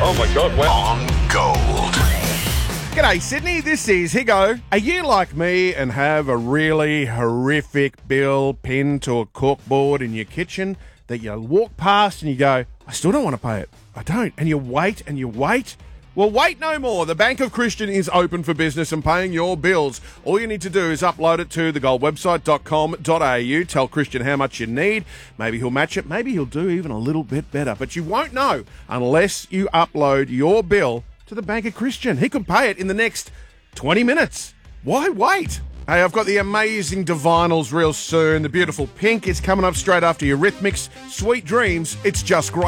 Oh, my God. Wow. On Gold. G'day, Sydney. This is Higo. Are you like me and have a really horrific bill pinned to a corkboard in your kitchen that you walk past and you go, I still don't want to pay it. I don't. And you wait and you wait. Well, wait no more. The Bank of Christian is open for business and paying your bills. All you need to do is upload it to thegoldwebsite.com.au. Tell Christian how much you need. Maybe he'll match it. Maybe he'll do even a little bit better. But you won't know unless you upload your bill to the Bank of Christian. He could pay it in the next 20 minutes. Why wait? Hey, I've got the amazing Divinals real soon. The beautiful Pink is coming up straight after Eurythmics. Sweet Dreams. It's just great.